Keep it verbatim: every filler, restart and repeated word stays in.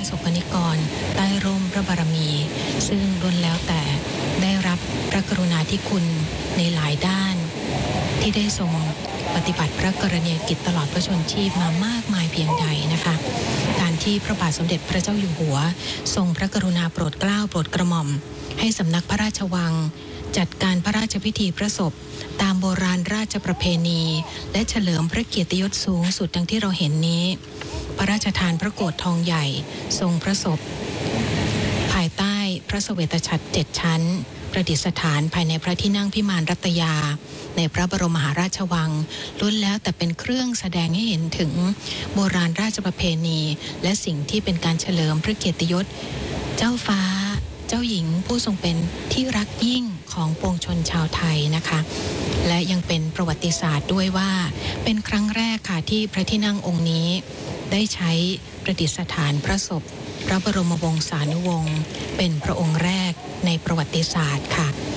สกนิกรใต้ร่มพระบารมี ซึ่งล้วนแล้วแต่ได้รับพระกรุณาธิคุณในหลายด้านที่ได้ทรงปฏิบัติพระกรณียกิจตลอดพระชนชีพมามากมายเพียงใดนะคะการที่พระบาทสมเด็จพระเจ้าอยู่หัวทรงพระกรุณาโปรดเกล้าโปรดกระหม่อมให้สำนักพระราชวังจัดการพระราชพิธีพระศพตามโบราณราชประเพณีและเฉลิมพระเกียรติยศสูงสุดดังที่เราเห็นนี้พระราชทานพระโกฐทองใหญ่ทรงพระศพภายใต้พระเสวตฉัตรเจ็ดชั้นประดิษฐานภายในพระที่นั่งพิมานรัตยาในพระบรมมหาราชวังล้วนแล้วแต่เป็นเครื่องแสดงให้เห็นถึงโบราณราชประเพณีและสิ่งที่เป็นการเฉลิมพระเกียรติยศเจ้าฟ้าเจ้าหญิงผู้ทรงเป็นที่รักยิ่งของปวงชนชาวไทยนะคะและยังเป็นประวัติศาสตร์ด้วยว่าเป็นครั้งแรกค่ะที่พระที่นั่งองค์นี้ได้ใช้ประดิษฐานพระศพพระบรมวงศานุวงศ์เป็นพระองค์แรกในประวัติศาสตร์ค่ะ